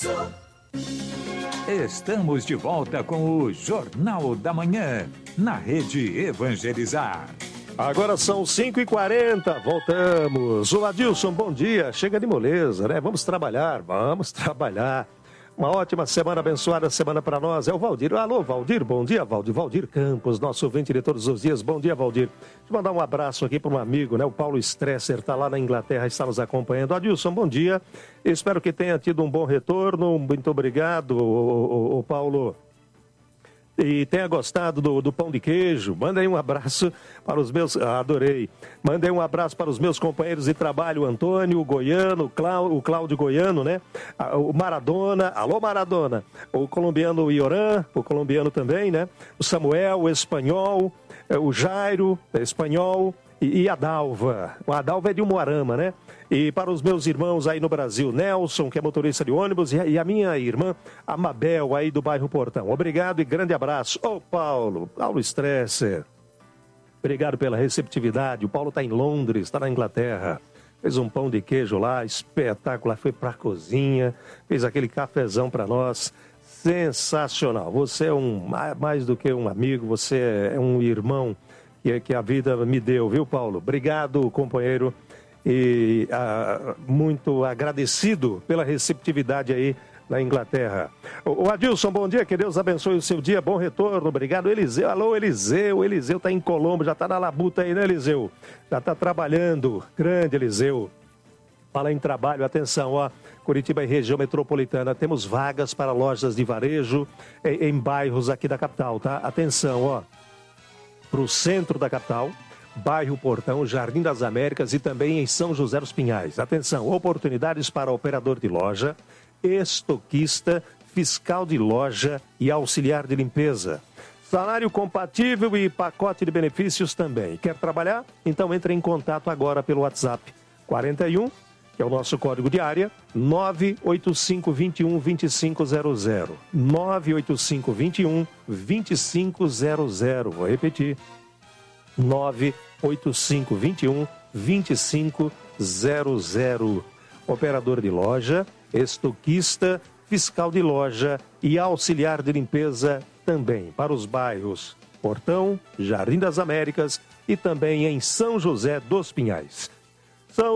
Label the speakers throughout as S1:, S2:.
S1: Estamos de volta com o Jornal da Manhã, na Rede Evangelizar.
S2: Agora são 5h40, voltamos. O Adilson, bom dia. Chega de moleza, né? Vamos trabalhar. Uma ótima semana, abençoada semana para nós. É o Valdir. Alô, Valdir, bom dia, Valdir. Valdir Campos, nosso ouvinte de todos os dias. Bom dia, Valdir. Deixa eu mandar um abraço aqui para um amigo, né? O Paulo Stresser, está lá na Inglaterra, está nos acompanhando. Adilson, bom dia. Espero que tenha tido um bom retorno. Muito obrigado, o Paulo. E tenha gostado do pão de queijo. Mandei um abraço para os meus... adorei. Mandei um abraço para os meus companheiros de trabalho, o Antônio, o Goiano, o Cláudio Goiano, né? O Maradona, alô Maradona. O colombiano Ioran, o colombiano também, né? O Samuel, o espanhol, o Jairo, espanhol, e a Dalva. A Dalva é de Umuarama, né? E para os meus irmãos aí no Brasil, Nelson, que é motorista de ônibus, e a minha irmã, a Mabel, aí do bairro Portão. Obrigado e grande abraço. Ô, Paulo Stresser. Obrigado pela receptividade. O Paulo está em Londres, está na Inglaterra. Fez um pão de queijo lá, espetacular. Foi para a cozinha, fez aquele cafezão para nós. Sensacional. Você é mais do que um amigo, você é um irmão que a vida me deu, viu, Paulo? Obrigado, companheiro. E muito agradecido pela receptividade aí na Inglaterra. O Adilson, bom dia, que Deus abençoe o seu dia, bom retorno, obrigado. Eliseu, alô Eliseu está em Colombo, já está na labuta aí, né, Eliseu? Já está trabalhando, grande Eliseu. Fala em trabalho, atenção, ó, Curitiba e região metropolitana, temos vagas para lojas de varejo em bairros aqui da capital, tá? Atenção, ó, para o centro da capital, bairro Portão, Jardim das Américas e também em São José dos Pinhais. Atenção, oportunidades para operador de loja, estoquista, fiscal de loja e auxiliar de limpeza. Salário compatível e pacote de benefícios também. Quer trabalhar? Então entre em contato agora pelo WhatsApp 41, que é o nosso código de área, 98521-2500. 98521-2500. Vou repetir. 98521-2500. Operador de loja, estoquista, fiscal de loja e auxiliar de limpeza também para os bairros Portão, Jardim das Américas e também em São José dos Pinhais. São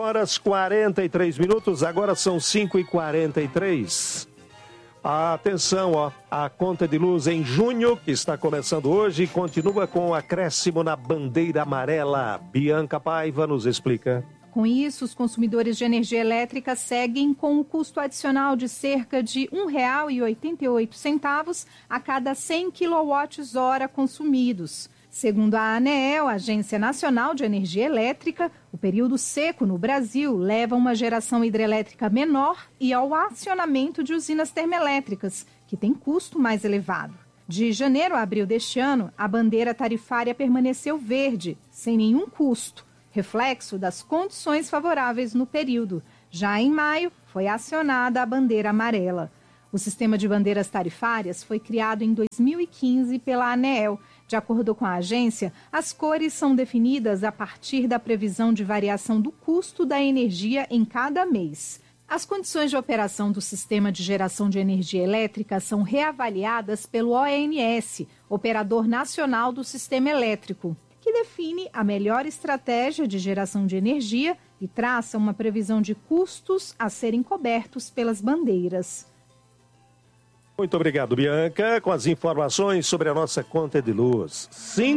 S2: 5h43, agora são 5h43. Atenção, ó, a conta de luz em junho, que está começando hoje, continua com acréscimo na bandeira amarela. Bianca Paiva nos explica.
S3: Com isso, os consumidores de energia elétrica seguem com o custo adicional de cerca de R$ 1,88 a cada 100 kWh consumidos. Segundo a ANEEL, Agência Nacional de Energia Elétrica, o período seco no Brasil leva a uma geração hidrelétrica menor e ao acionamento de usinas termoelétricas, que tem custo mais elevado. De janeiro a abril deste ano, a bandeira tarifária permaneceu verde, sem nenhum custo, reflexo das condições favoráveis no período. Já em maio, foi acionada a bandeira amarela. O sistema de bandeiras tarifárias foi criado em 2015 pela ANEEL. De acordo com a agência, as cores são definidas a partir da previsão de variação do custo da energia em cada mês. As condições de operação do sistema de geração de energia elétrica são reavaliadas pelo ONS, Operador Nacional do Sistema Elétrico, que define a melhor estratégia de geração de energia e traça uma previsão de custos a serem cobertos pelas bandeiras.
S2: Muito obrigado, Bianca, com as informações sobre a nossa conta de luz.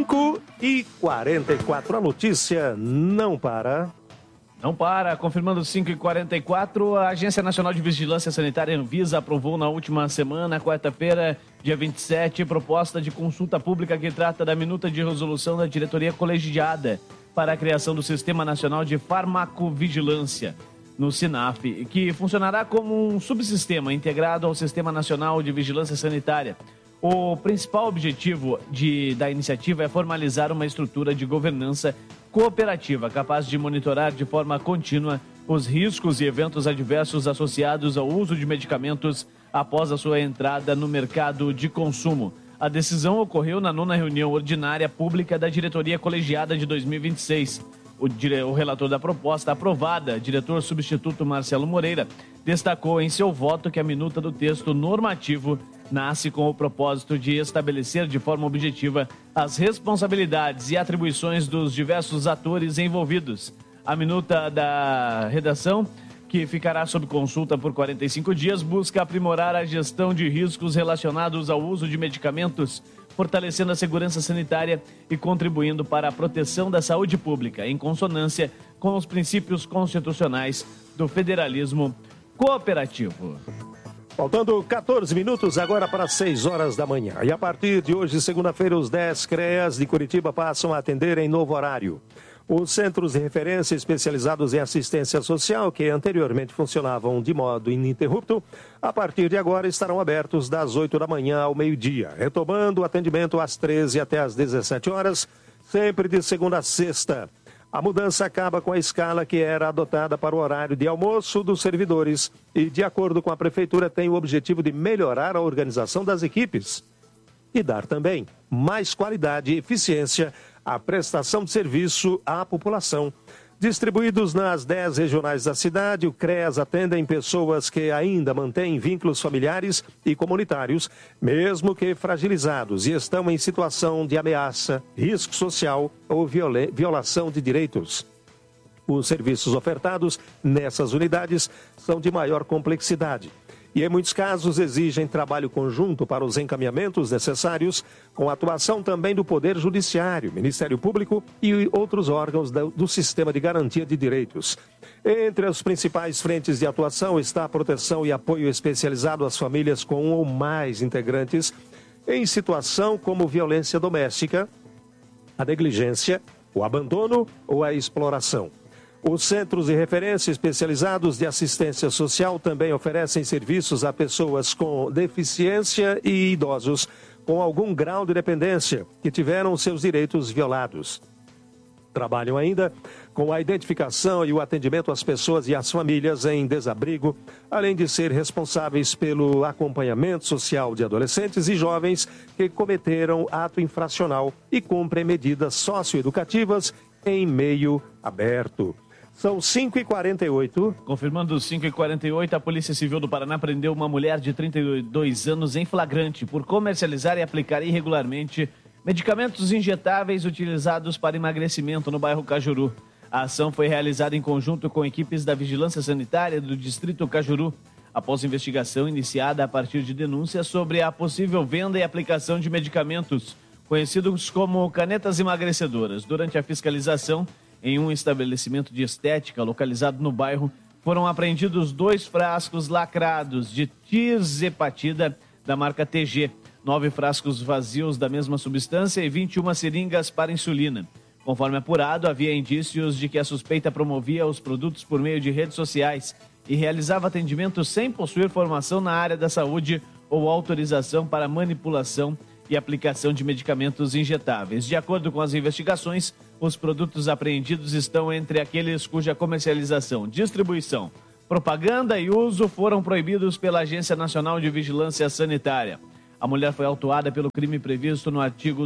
S2: 5h44, a notícia não para.
S4: Não para, confirmando 5h44, a Agência Nacional de Vigilância Sanitária Anvisa aprovou na última semana, quarta-feira, dia 27, proposta de consulta pública que trata da minuta de resolução da diretoria colegiada para a criação do Sistema Nacional de Farmacovigilância, no SINAF, que funcionará como um subsistema integrado ao Sistema Nacional de Vigilância Sanitária. O principal objetivo da iniciativa é formalizar uma estrutura de governança cooperativa capaz de monitorar de forma contínua os riscos e eventos adversos associados ao uso de medicamentos após a sua entrada no mercado de consumo. A decisão ocorreu na 9ª reunião ordinária pública da diretoria colegiada de 2026. O relator da proposta aprovada, diretor substituto Marcelo Moreira, destacou em seu voto que a minuta do texto normativo nasce com o propósito de estabelecer de forma objetiva as responsabilidades e atribuições dos diversos atores envolvidos. A minuta da redação, que ficará sob consulta por 45 dias, busca aprimorar a gestão de riscos relacionados ao uso de medicamentos, fortalecendo a segurança sanitária e contribuindo para a proteção da saúde pública, em consonância com os princípios constitucionais do federalismo cooperativo.
S2: Faltando 14 minutos agora para 6 horas da manhã. E a partir de hoje, segunda-feira, os 10 CREAs de Curitiba passam a atender em novo horário. Os centros de referência especializados em assistência social, que anteriormente funcionavam de modo ininterrupto, a partir de agora estarão abertos das 8 da manhã ao meio-dia, retomando o atendimento às 13 até às 17 horas, sempre de segunda a sexta. A mudança acaba com a escala que era adotada para o horário de almoço dos servidores e, de acordo com a Prefeitura, tem o objetivo de melhorar a organização das equipes e dar também mais qualidade e eficiência à prestação de serviço à população. Distribuídos nas 10 regionais da cidade, o CREAS atendem pessoas que ainda mantêm vínculos familiares e comunitários, mesmo que fragilizados, e estão em situação de ameaça, risco social ou violação de direitos. Os serviços ofertados nessas unidades são de maior complexidade e, em muitos casos, exigem trabalho conjunto para os encaminhamentos necessários, com a atuação também do Poder Judiciário, Ministério Público e outros órgãos do Sistema de Garantia de Direitos. Entre as principais frentes de atuação está a proteção e apoio especializado às famílias com um ou mais integrantes em situação como violência doméstica, a negligência, o abandono ou a exploração. Os centros de referência especializados de assistência social também oferecem serviços a pessoas com deficiência e idosos com algum grau de dependência que tiveram seus direitos violados. Trabalham ainda com a identificação e o atendimento às pessoas e às famílias em desabrigo, além de ser responsáveis pelo acompanhamento social de adolescentes e jovens que cometeram ato infracional e cumprem medidas socioeducativas em meio aberto. São 5h48.
S4: Confirmando 5h48, a Polícia Civil do Paraná prendeu uma mulher de 32 anos em flagrante por comercializar e aplicar irregularmente medicamentos injetáveis utilizados para emagrecimento no bairro Cajuru. A ação foi realizada em conjunto com equipes da Vigilância Sanitária do Distrito Cajuru, após investigação iniciada a partir de denúncias sobre a possível venda e aplicação de medicamentos conhecidos como canetas emagrecedoras. Durante a fiscalização, em um estabelecimento de estética localizado no bairro, foram apreendidos 2 frascos lacrados de tirzepatida da marca TG, 9 frascos vazios da mesma substância e 21 seringas para insulina. Conforme apurado, havia indícios de que a suspeita promovia os produtos por meio de redes sociais e realizava atendimento sem possuir formação na área da saúde ou autorização para manipulação e aplicação de medicamentos injetáveis. De acordo com as investigações, os produtos apreendidos estão entre aqueles cuja comercialização, distribuição, propaganda e uso foram proibidos pela Agência Nacional de Vigilância Sanitária. A mulher foi autuada pelo crime previsto no artigo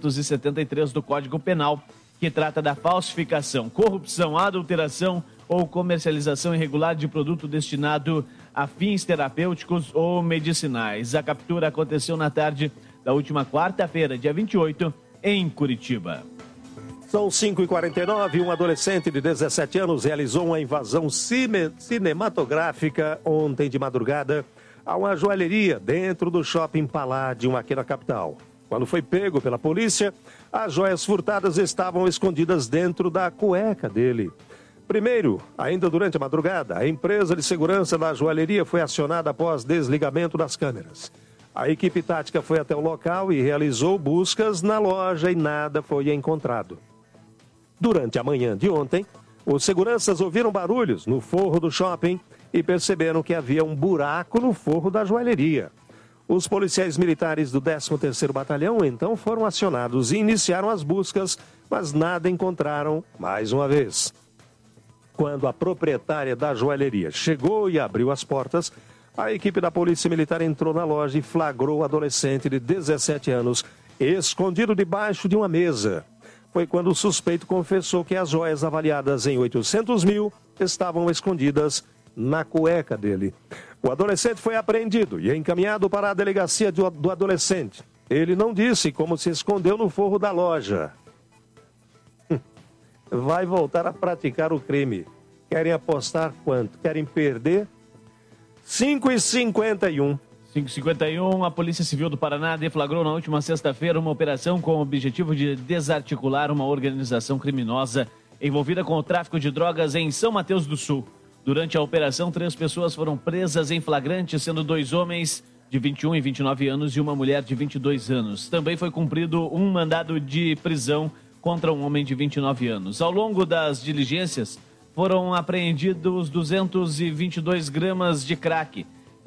S4: 273 do Código Penal, que trata da falsificação, corrupção, adulteração ou comercialização irregular de produto destinado a fins terapêuticos ou medicinais. A captura aconteceu na tarde da última quarta-feira, dia 28, em Curitiba.
S2: São 5h49, um adolescente de 17 anos realizou uma invasão cinematográfica ontem de madrugada a uma joalheria dentro do Shopping Palladium aqui na capital. Quando foi pego pela polícia, as joias furtadas estavam escondidas dentro da cueca dele. Primeiro, ainda durante a madrugada, a empresa de segurança da joalheria foi acionada após desligamento das câmeras. A equipe tática foi até o local e realizou buscas na loja e nada foi encontrado. Durante a manhã de ontem, os seguranças ouviram barulhos no forro do shopping e perceberam que havia um buraco no forro da joalheria. Os policiais militares do 13º Batalhão então foram acionados e iniciaram as buscas, mas nada encontraram mais uma vez. Quando a proprietária da joalheria chegou e abriu as portas, a equipe da Polícia Militar entrou na loja e flagrou o adolescente de 17 anos escondido debaixo de uma mesa. foi quando o suspeito confessou que as joias avaliadas em 800 mil estavam escondidas na cueca dele. O adolescente foi apreendido e encaminhado para a delegacia do adolescente. Ele não disse como se escondeu no forro da loja. Vai voltar a praticar o crime. Querem apostar quanto? Querem perder? 5h51.
S4: 5h51, a Polícia Civil do Paraná deflagrou na última sexta-feira uma operação com o objetivo de desarticular uma organização criminosa envolvida com o tráfico de drogas em São Mateus do Sul. Durante a operação, 3 pessoas foram presas em flagrante, sendo 2 homens de 21 e 29 anos e uma mulher de 22 anos. Também foi cumprido um mandado de prisão contra um homem de 29 anos. Ao longo das diligências, foram apreendidos 222 gramas de crack,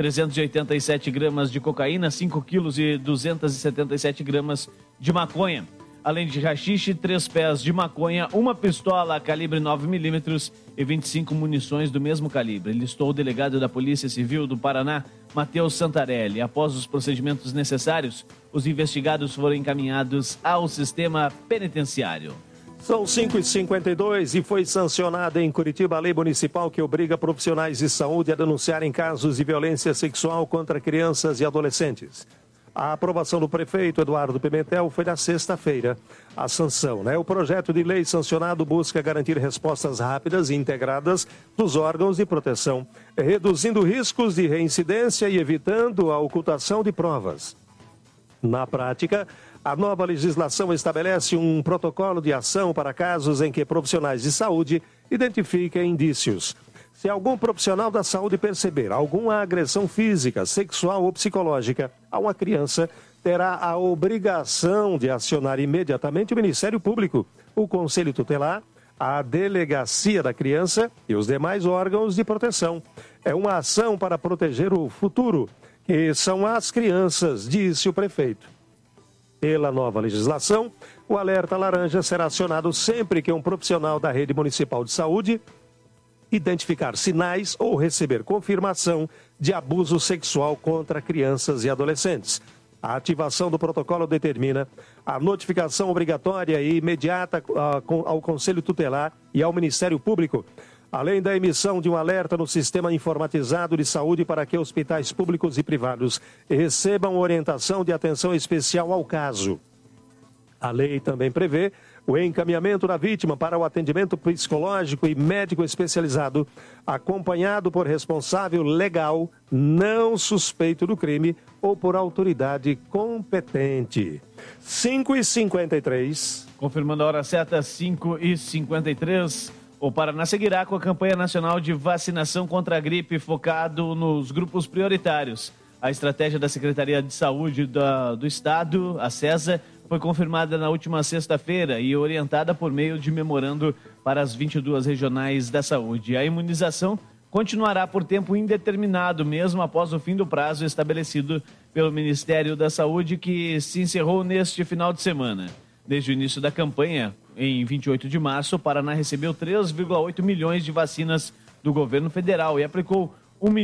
S4: 387 gramas de cocaína, 5 quilos e 277 gramas de maconha. Além de haxixe, 3 pés de maconha, uma pistola calibre 9mm e 25 munições do mesmo calibre. Listou o delegado da Polícia Civil do Paraná, Matheus Santarelli. Após os procedimentos necessários, os investigados foram encaminhados ao sistema penitenciário.
S2: São 5h52 e foi sancionada em Curitiba a lei municipal que obriga profissionais de saúde a denunciarem casos de violência sexual contra crianças e adolescentes. A aprovação do prefeito Eduardo Pimentel foi na sexta-feira. A sanção, O projeto de lei sancionado busca garantir respostas rápidas e integradas dos órgãos de proteção, reduzindo riscos de reincidência e evitando a ocultação de provas. Na prática, a nova legislação estabelece um protocolo de ação para casos em que profissionais de saúde identifiquem indícios. Se algum profissional da saúde perceber alguma agressão física, sexual ou psicológica a uma criança, terá a obrigação de acionar imediatamente o Ministério Público, o Conselho Tutelar, a Delegacia da Criança e os demais órgãos de proteção. É uma ação para proteger o futuro, que são as crianças, disse o prefeito. Pela nova legislação, o alerta laranja será acionado sempre que um profissional da rede municipal de saúde identificar sinais ou receber confirmação de abuso sexual contra crianças e adolescentes. A ativação do protocolo determina a notificação obrigatória e imediata ao Conselho Tutelar e ao Ministério Público, além da emissão de um alerta no sistema informatizado de saúde para que hospitais públicos e privados recebam orientação de atenção especial ao caso. A lei também prevê o encaminhamento da vítima para o atendimento psicológico e médico especializado, acompanhado por responsável legal não suspeito do crime ou por autoridade competente. 5h53.
S4: Confirmando a hora certa, 5h53. O Paraná seguirá com a campanha nacional de vacinação contra a gripe focado nos grupos prioritários. A estratégia da Secretaria de Saúde do Estado, a SESA, foi confirmada na última sexta-feira e orientada por meio de memorando para as 22 regionais da saúde. A imunização continuará por tempo indeterminado, mesmo após o fim do prazo estabelecido pelo Ministério da Saúde, que se encerrou neste final de semana. Desde o início da campanha, em 28 de março, o Paraná recebeu 3,8 milhões de vacinas do governo federal e aplicou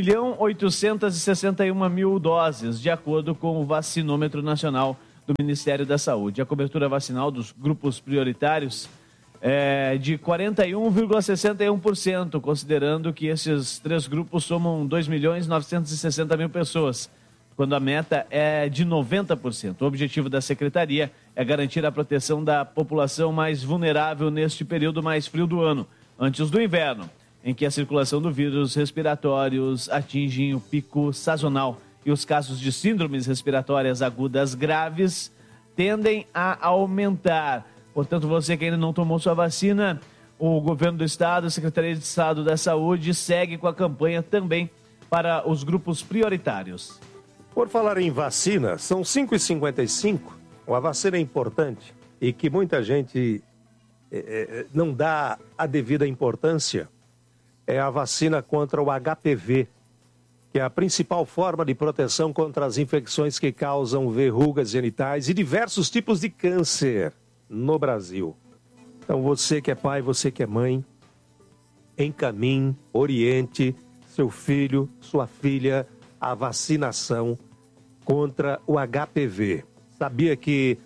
S4: 1.861.000 doses, de acordo com o vacinômetro nacional do Ministério da Saúde. A cobertura vacinal dos grupos prioritários é de 41,61%, considerando que esses 3 grupos somam 2.960.000 pessoas, quando a meta é de 90%. O objetivo da Secretaria é garantir a proteção da população mais vulnerável neste período mais frio do ano, antes do inverno, em que a circulação do vírus respiratórios atinge o pico sazonal e os casos de síndromes respiratórias agudas graves tendem a aumentar. Portanto, você que ainda não tomou sua vacina, o governo do estado, a Secretaria de Estado da Saúde, segue com a campanha também para os grupos prioritários.
S2: Por falar em vacina, são 5h55, uma vacina importante e que muita gente não dá a devida importância, é a vacina contra o HPV, que é a principal forma de proteção contra as infecções que causam verrugas genitais e diversos tipos de câncer no Brasil. Então você que é pai, você que é mãe, encaminhe, oriente seu filho, sua filha à vacinação contra o HPV. Sabia que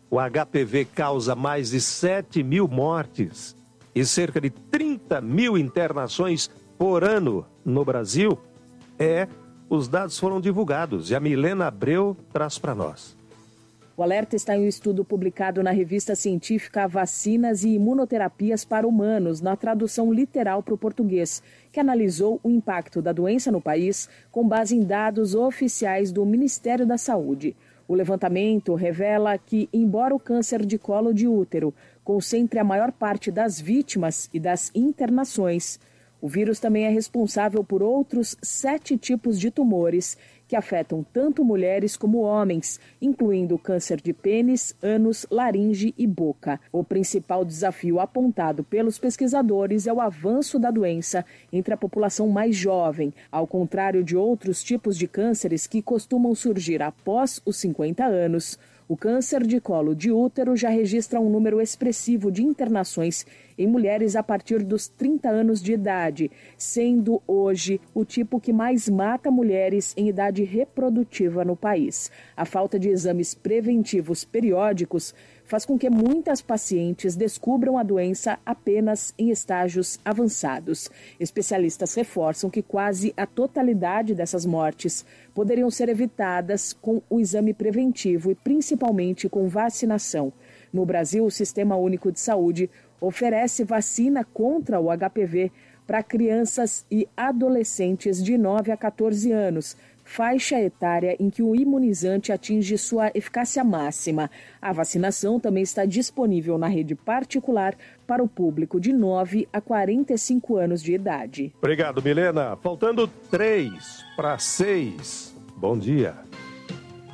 S2: O HPV causa mais de 7 mil mortes e cerca de 30 mil internações por ano no Brasil. Os dados foram divulgados e a Milena Abreu traz para nós.
S5: O alerta está em um estudo publicado na revista científica Vacinas e Imunoterapias para Humanos, na tradução literal para o português, que analisou o impacto da doença no país com base em dados oficiais do Ministério da Saúde. O levantamento revela que, embora o câncer de colo de útero concentre a maior parte das vítimas e das internações, o vírus também é responsável por outros 7 tipos de tumores que afetam tanto mulheres como homens, incluindo câncer de pênis, ânus, laringe e boca. O principal desafio apontado pelos pesquisadores é o avanço da doença entre a população mais jovem, ao contrário de outros tipos de cânceres que costumam surgir após os 50 anos. O câncer de colo de útero já registra um número expressivo de internações em mulheres a partir dos 30 anos de idade, sendo hoje o tipo que mais mata mulheres em idade reprodutiva no país. A falta de exames preventivos periódicos faz com que muitas pacientes descubram a doença apenas em estágios avançados. Especialistas reforçam que quase a totalidade dessas mortes poderiam ser evitadas com o exame preventivo e principalmente com vacinação. No Brasil, o Sistema Único de Saúde oferece vacina contra o HPV para crianças e adolescentes de 9 a 14 anos, faixa etária em que o imunizante atinge sua eficácia máxima. A vacinação também está disponível na rede particular para o público de 9 a 45 anos de idade.
S2: Obrigado, Milena. Faltando 3 para 6. Bom dia.